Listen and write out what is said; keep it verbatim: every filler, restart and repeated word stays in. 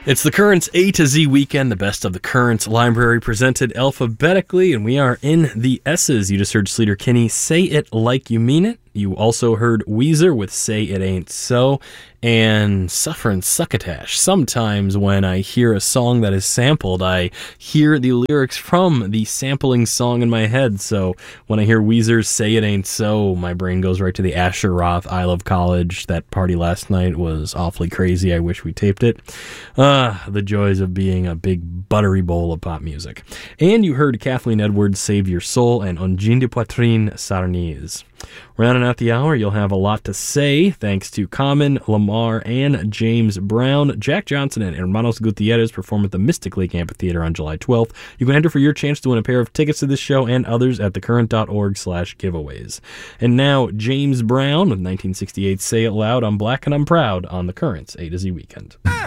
It's the Currents A to Z weekend, the best of the Currents library presented alphabetically, and we are in the S's. You just heard Sleater Kinney, Say It Like You Mean It. You also heard Weezer with Say It Ain't So, and Suffering Succotash. Sometimes when I hear a song that is sampled, I hear the lyrics from the sampling song in my head. So when I hear Weezer's Say It Ain't So, my brain goes right to the Asher Roth I Love College. That party last night was awfully crazy. I wish we taped it. Ah, the joys of being a big buttery bowl of pop music. And you heard Kathleen Edwards, Save Your Soul, and Ongine de Poitrine Sarnese. Rounding out the hour, you'll have a lot to say, thanks to Common, Lamar, and James Brown. Jack Johnson and Hermanos Gutierrez perform at the Mystic Lake Amphitheater on July twelfth. You can enter for your chance to win a pair of tickets to this show and others at thecurrent.org slash giveaways. And now, James Brown with nineteen sixty-eight Say It Loud, I'm Black and I'm Proud on the Currents A to Z Weekend.